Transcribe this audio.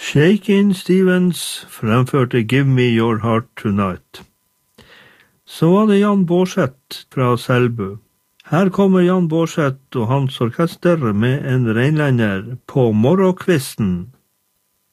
Shakin' Stevens fremførte Give Me Your Heart Tonight. Så var det Jan Bårdseth fra Selbu. Her kommer Jan Bårdseth og hans orkester med en reinlender på morgenkvisten.